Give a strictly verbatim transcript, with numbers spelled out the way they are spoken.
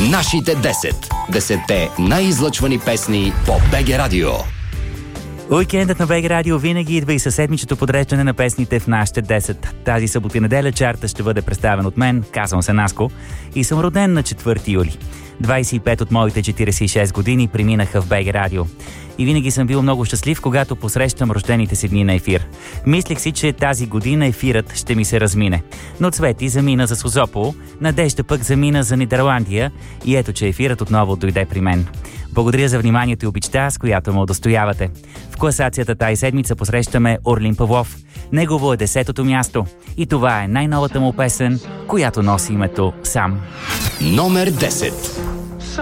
Нашите десет. Десетте най-излъчвани песни по БГ Радио. Уикендът на БГ Радио винаги идва и със седмичното подреждане на песните в нашите десет. Тази събота и неделя чарта ще бъде представен от мен, казвам се Наско, и съм роден на четвърти юли. двадесет и пет от моите четиридесет и шест години преминаха в БГ Радио. И винаги съм бил много щастлив, когато посрещам рождените си дни на ефир. Мислех си, че тази година ефирът ще ми се размине. Но Цвети замина за Созопол, Надежда пък замина за Нидерландия и ето, че ефирът отново дойде при мен. Благодаря за вниманието и обичта, с която ме удостоявате. В класацията тази седмица посрещаме Орлин Павлов. Негово е десетото място. И това е най-новата му песен, която носи името «Сам». Номер десет.